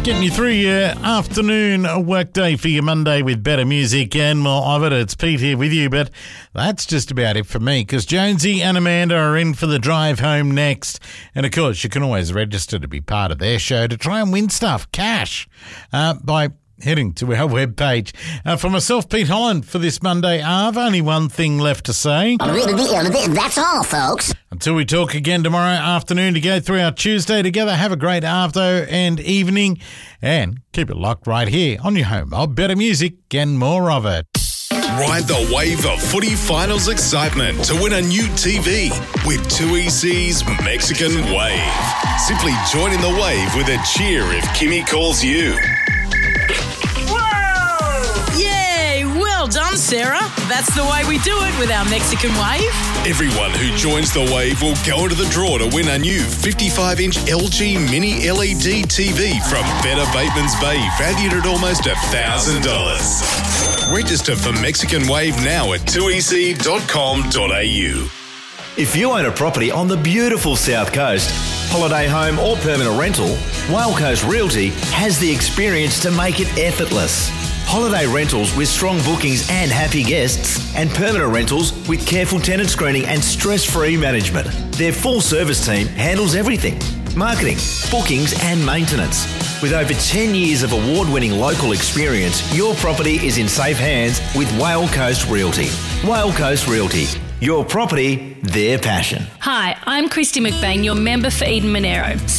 Getting you through your afternoon workday for your Monday with better music and more of it. It's Pete here with you, but that's just about it for me because Jonesy and Amanda are in for the drive home next. And of course, you can always register to be part of their show to try and win stuff, cash, by heading to our webpage. For myself, Pete Holland, for this Monday, I've only one thing left to say. That's all, folks. Until we talk again tomorrow afternoon to go through our Tuesday together, have a great afternoon and evening, and keep it locked right here on your home of better music and more of it. Ride the wave of footy finals excitement to win a new TV with 2EC's Mexican Wave. Simply join in the wave with a cheer if Kimmy calls you. Well done, Sarah. That's the way we do it with our Mexican Wave. Everyone who joins the wave will go into the draw to win a new 55-inch LG Mini LED TV from Better Bateman's Bay, valued at almost $1,000. Register for Mexican Wave now at 2ec.com.au. If you own a property on the beautiful South Coast, holiday home or permanent rental, Whale Coast Realty has the experience to make it effortless. Holiday rentals with strong bookings and happy guests, and permanent rentals with careful tenant screening and stress-free management. Their full service team handles everything: marketing, bookings and maintenance. With over 10 years of award-winning local experience, your property is in safe hands with Whale Coast Realty. Whale Coast Realty. Your property, their passion. Hi, I'm Christy McBain, your member for Eden Monero.